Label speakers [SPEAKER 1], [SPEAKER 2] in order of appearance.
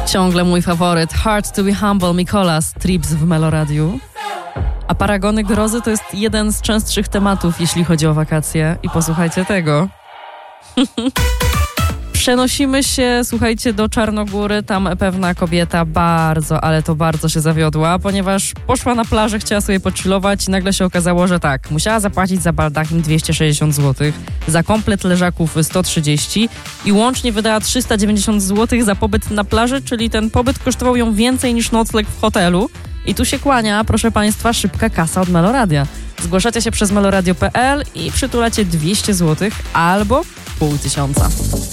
[SPEAKER 1] Ciągle mój faworyt, Hard to be Humble, Mikolas, Trips w Meloradiu. A paragony grozy to jest jeden z częstszych tematów, jeśli chodzi o wakacje. I posłuchajcie tego. Przenosimy się, słuchajcie, do Czarnogóry. Tam pewna kobieta bardzo, ale to bardzo się zawiodła, ponieważ poszła na plażę, chciała sobie pochillować i nagle się okazało, że tak, musiała zapłacić za baldachim 260 zł, za komplet leżaków 130 i łącznie wydała 390 zł za pobyt na plaży, czyli ten pobyt kosztował ją więcej niż nocleg w hotelu. I tu się kłania, proszę Państwa, szybka kasa od Meloradia. Zgłaszacie się przez meloradio.pl i przytulacie 200 zł albo 500.